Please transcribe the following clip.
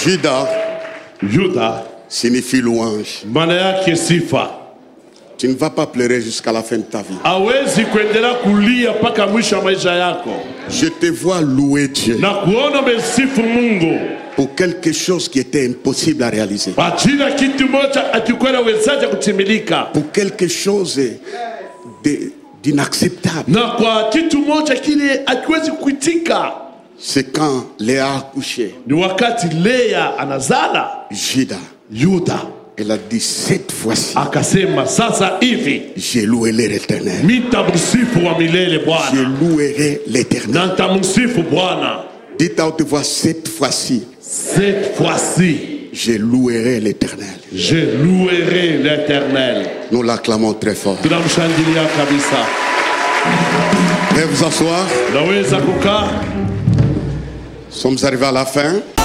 Yuda signifie louange. maana yake sifa. Tu ne vas pas pleurer jusqu'à la fin de ta vie. Hawezi kuendelea kulia mpaka mwisho wa maisha yako. Je te vois louer Dieu Na kuona umesifu Mungu pour quelque chose qui était impossible à réaliser. kwa ajili ya kitu moja akikuwa wezaje kutimilika. Pour quelque chose d'inacceptable. Na kwa kitu moja kile akiwezi kuitika. C'est quand Léa a couché. Ni wakati Lea anazala Yuda. Elle a dit cette fois-ci. Akasema sasa hivi je louerai l'Éternel. Nitamsifu wa milele Bwana. Je louerai l'Éternel. Na nitamsifu Bwana. Dites à haute voix cette fois-ci. Cette fois-ci. Je louerai l'Éternel. Je louerai l'Éternel. Nous l'acclamons très fort. Tunamshangilia kabisa. Veuillez vous asseoir. Naweza kukaa. Nous sommes arrivés à la fin.